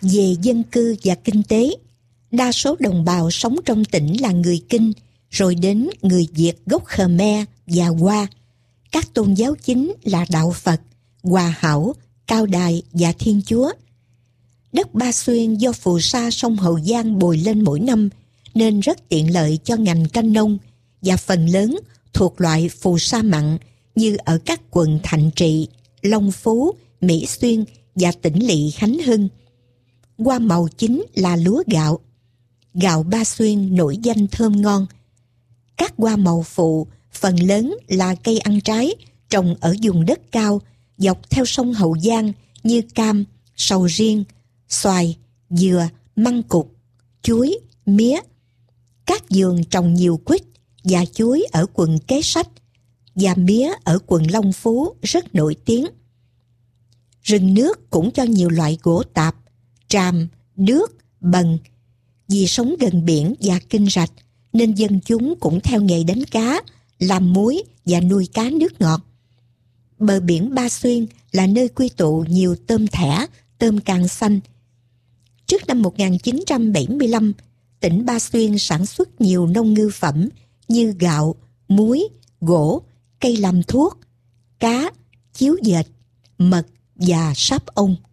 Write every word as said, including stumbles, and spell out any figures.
Về dân cư và kinh tế, đa số đồng bào sống trong tỉnh là người Kinh, rồi đến người Việt gốc Khmer và Hoa. Các tôn giáo chính là Đạo Phật, Hòa Hảo, Cao Đài và Thiên Chúa. Đất Ba Xuyên do phù sa sông Hậu Giang bồi lên mỗi năm nên rất tiện lợi cho ngành canh nông, và phần lớn thuộc loại phù sa mặn như ở các quận Thạnh Trị, Long Phú, Mỹ Xuyên và tỉnh lỵ Khánh Hưng. Hoa màu chính là lúa gạo. Gạo Ba Xuyên nổi danh thơm ngon. Các hoa màu phụ phần lớn là cây ăn trái trồng ở vùng đất cao dọc theo sông Hậu Giang như cam, sầu riêng, xoài, dừa, măng cụt, chuối, mía. Các vườn trồng nhiều quýt và chuối ở quận Kế Sách và mía ở quận Long Phú rất nổi tiếng. Rừng nước cũng cho nhiều loại gỗ tạp, tràm, đước, bần. Vì sống gần biển và kênh rạch nên dân chúng cũng theo nghề đánh cá, làm muối và nuôi cá nước ngọt. Bờ biển Ba Xuyên là nơi quy tụ nhiều tôm thẻ, tôm càng xanh. Trước năm một nghìn chín trăm bảy mươi lăm, tỉnh Ba Xuyên sản xuất nhiều nông ngư phẩm như gạo, muối, gỗ, cây làm thuốc, cá, chiếu dệt, mật và sáp ong.